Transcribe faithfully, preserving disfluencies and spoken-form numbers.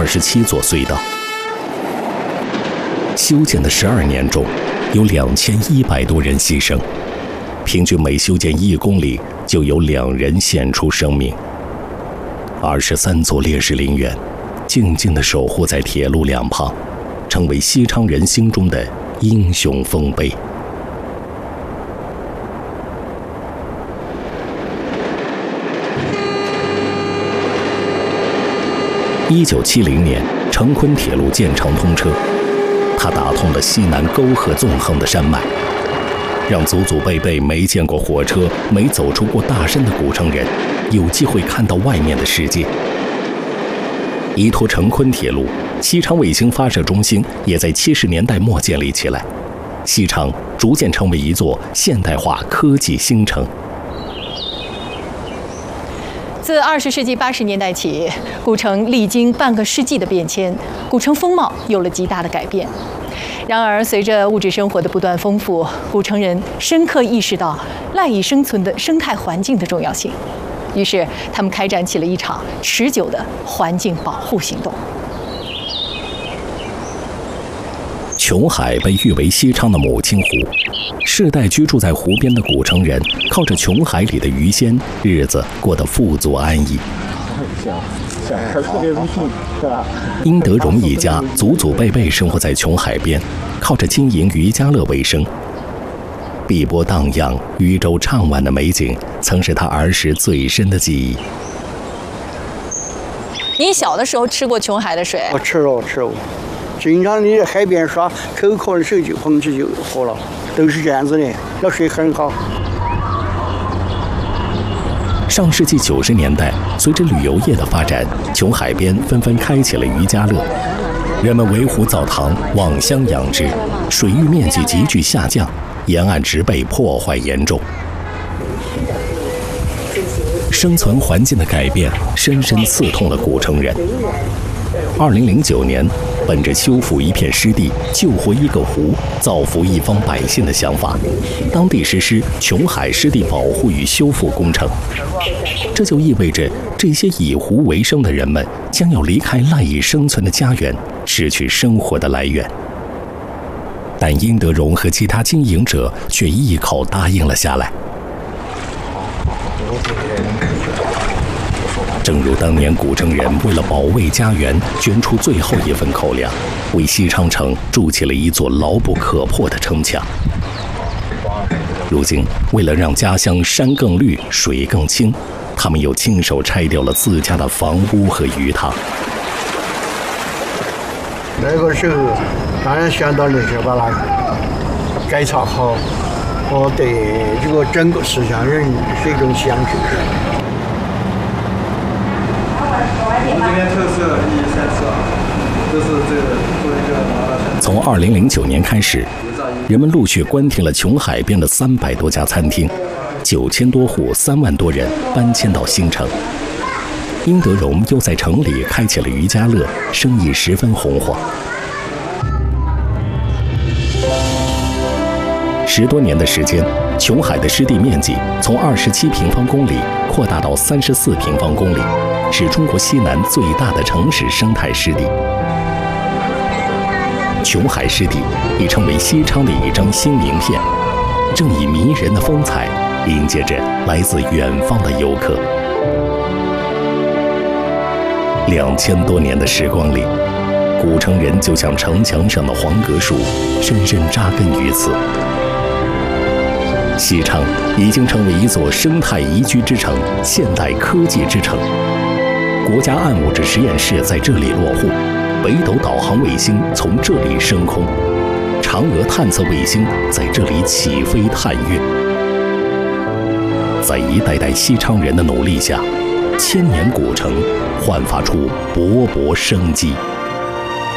十七座隧道。修建的十二年中，有两千一百多人牺牲，平均每修建一公里就有两人献出生命。二十三座烈士陵园，静静地守护在铁路两旁，成为西昌人心中的英雄丰碑。一九七零年，成昆铁路建成通车，它打通了西南沟壑纵横的山脉，让祖祖辈辈没见过火车、没走出过大山的古城人，有机会看到外面的世界。依托成昆铁路，西昌卫星发射中心也在七十年代末建立起来，西昌逐渐成为一座现代化科技新城。 自二十世纪八十年代起，古城历经半个世纪的变迁，古城风貌有了极大的改变。然而，随着物质生活的不断丰富，古城人深刻意识到赖以生存的生态环境的重要性，于是他们开展起了一场持久的环境保护行动。 琼海被誉为西昌的母亲湖，世代居住在湖边的古城人，靠着琼海里的鱼鲜，日子过得富足安逸。殷德荣一家祖祖辈辈生活在琼海边，靠着经营渔家乐为生。碧波荡漾、渔舟唱晚的美景，曾是他儿时最深的记忆。 你小的时候吃过琼海的水？ 我吃了，吃了。经常你在海边耍，口渴的时候就捧起就喝了，都是这样子的，那水很好。 上世纪九十年代，随着旅游业的发展，琼海边纷纷开启了渔家乐，人们围湖造塘、望乡养殖，水域面积急剧下降，沿岸植被破坏严重。生存环境的改变深深刺痛了古城人。二零零九年，本着修复一片湿地、救活一个湖、造福一方百姓的想法，当地实施琼海湿地保护与修复工程。这就意味着这些以湖为生的人们将要离开赖以生存的家园，失去生活的来源。但殷德荣和其他经营者却一口答应了下来。正如当年古城人为了保卫家园，捐出最后一份口粮，为西昌城筑起了一座牢不可破的城墙。如今，为了让家乡山更绿、水更清，他们又亲手拆掉了自家的房屋和鱼塘。 那个时候，当然想到的是把它改造好，和对这个整个西乡人是一种享受。 我们今天测试了一三四啊，这是这个做一个。 从二零零九年开始，人们陆续关停了琼海边的三百多家餐厅，九千多户、三万多人搬迁到新城。殷德荣又在城里开启了渔家乐，生意十分红火。十多年的时间，琼海的湿地面积从二十七平方公里扩大到三十四平方公里，是中国西南最大的城市生态湿地。琼海湿地已成为西昌的一张新名片，正以迷人的风采迎接着来自远方的游客。两千多年的时光里，古城人就像城墙上的黄葛树，深深扎根于此。西昌已经成为一座生态宜居之城、现代科技之城。国家暗物质实验室在这里落户，北斗导航卫星从这里升空，嫦娥探测卫星在这里起飞探月。在一代代西昌人的努力下，千年古城焕发出勃勃生机。